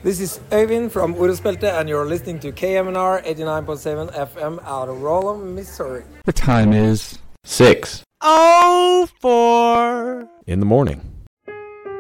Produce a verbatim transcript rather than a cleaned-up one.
This is Øyvind from Uruspelte, and you're listening to K M N R eighty-nine point seven F M out of Rollum, Missouri. The time is Six. Oh, four. In the morning.